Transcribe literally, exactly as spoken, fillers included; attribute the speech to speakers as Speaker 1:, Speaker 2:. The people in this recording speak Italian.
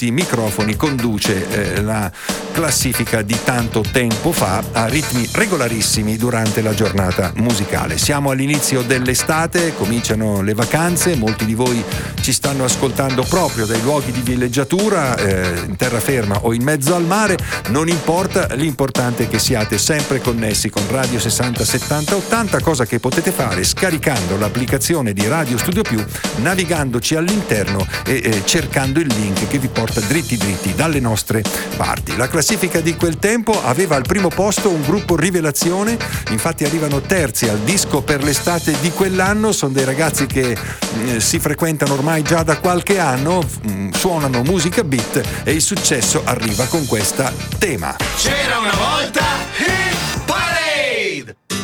Speaker 1: questi microfoni conduce eh, la classifica di tanto tempo fa a ritmi regolarissimi durante la giornata musicale. Siamo all'inizio dell'estate, cominciano le vacanze, molti di voi ci stanno ascoltando proprio dai luoghi di villeggiatura, eh, in terraferma o in mezzo al mare, non importa, l'importante è che siate sempre connessi con Radio sessanta settanta ottanta, cosa che potete fare scaricando l'applicazione di Radio Studio Più, navigandoci all'interno e eh, cercando il link che vi porta dritti dritti dalle nostre parti. La classifica di quel tempo aveva al primo posto un gruppo rivelazione, infatti arrivano terzi al disco per l'estate di quell'anno, sono dei ragazzi che eh, si frequentano ormai già da qualche anno, mh, suonano musica beat e il successo arriva con questa Tema.
Speaker 2: C'era una volta Hit Parade!